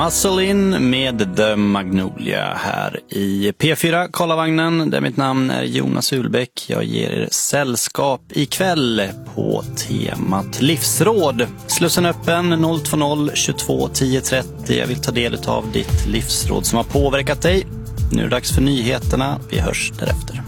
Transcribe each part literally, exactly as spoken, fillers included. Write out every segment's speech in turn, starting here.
Muscle-in med The Magnolia här i P fyra Karlavagnen, där mitt namn är Jonas Ulbäck. Jag ger er sällskap ikväll på temat livsråd. Slussen öppen noll två noll tjugotvå tio trettio. Jag vill ta del av ditt livsråd som har påverkat dig. Nu är det dags för nyheterna. Vi hörs därefter.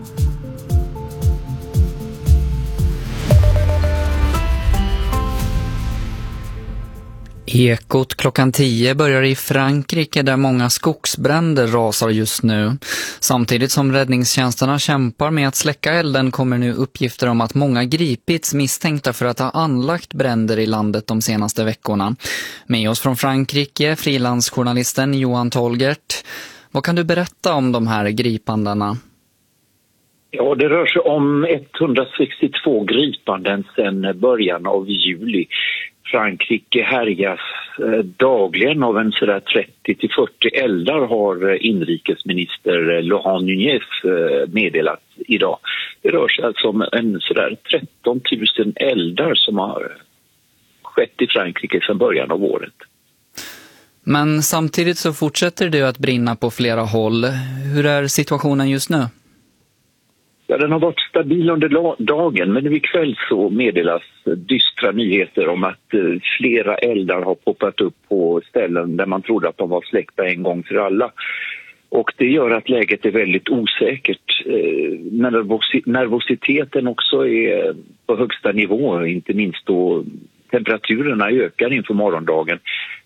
Ekot klockan tio börjar i Frankrike där många skogsbränder rasar just nu. Samtidigt som räddningstjänsterna kämpar med att släcka elden kommer nu uppgifter om att många gripits misstänkta för att ha anlagt bränder i landet de senaste veckorna. Med oss från Frankrike, frilansjournalisten Johan Tolgert. Vad kan du berätta om de här gripandena? Ja, det rör sig om etthundrasextiotvå gripanden sedan början av juli. Frankrike härjas dagligen av en sådär trettio till fyrtio eldar, har inrikesminister Laurent Nunez meddelat idag. Det rör sig alltså om en sådär tretton tusen eldar som har skett i Frankrike sedan början av året. Men samtidigt så fortsätter det att brinna på flera håll. Hur är situationen just nu? Ja, den har varit stabil under dagen, men ikväll så meddelas dystra nyheter om att flera eldar har poppat upp på ställen där man trodde att de var släckta en gång för alla. Och det gör att läget är väldigt osäkert. Nervositeten också är på högsta nivå, inte minst då temperaturerna ökar inför morgondagen.